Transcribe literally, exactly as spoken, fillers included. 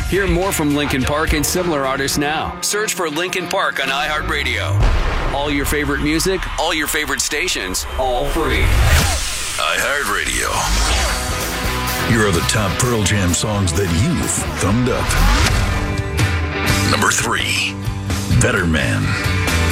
Hear more from Linkin Park and similar artists now. Search for Linkin Park on iHeartRadio. All your favorite music, all your favorite stations, all free. iHeartRadio. Here are the top Pearl Jam songs that you've thumbed up. Number three, Better Man.